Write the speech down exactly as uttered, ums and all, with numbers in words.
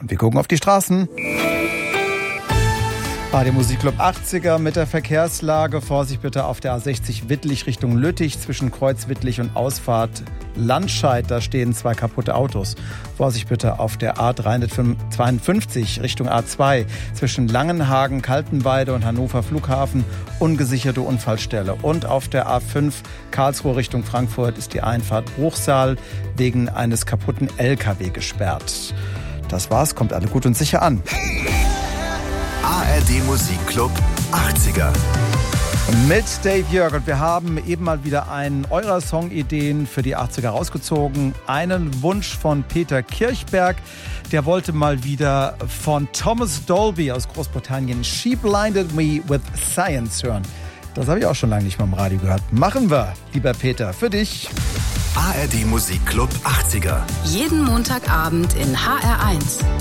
Und wir gucken auf die Straßen. A R D Musikclub achtziger mit der Verkehrslage. Vorsicht bitte auf der A sechzig Wittlich Richtung Lüttich zwischen Kreuz Wittlich und Ausfahrt Landscheid. Da stehen zwei kaputte Autos. Vorsicht bitte auf der A dreihundertzweiundfünfzig Richtung A zwei zwischen Langenhagen, Kaltenweide und Hannover Flughafen. Ungesicherte Unfallstelle. Und auf der A fünf Karlsruhe Richtung Frankfurt ist die Einfahrt Bruchsal wegen eines kaputten L K W gesperrt. Das war's. Kommt alle gut und sicher an. A R D Musikclub achtziger. Mit Dave Jörg, und wir haben eben mal wieder einen eurer Songideen für die achtziger rausgezogen. Einen Wunsch von Peter Kirchberg, der wollte mal wieder von Thomas Dolby aus Großbritannien She Blinded Me with Science hören. Das habe ich auch schon lange nicht mehr im Radio gehört. Machen wir, lieber Peter, für dich. A R D Musikclub achtziger. Jeden Montagabend in H R eins.